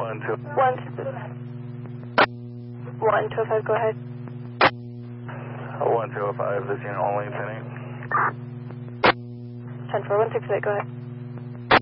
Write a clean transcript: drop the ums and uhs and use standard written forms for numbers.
1205, go ahead. 1205, this unit only, Penny. 10168, go ahead.